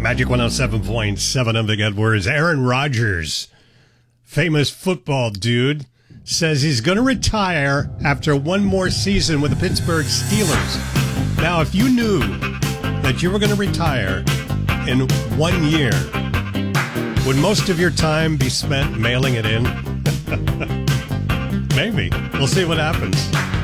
Magic 107.7, I'm Big Edwards. Aaron Rodgers, famous football dude, says he's going to retire after one more season with the Pittsburgh Steelers. Now, if you knew that you were going to retire in 1 year, would most of your time be spent mailing it in? Maybe. We'll see what happens.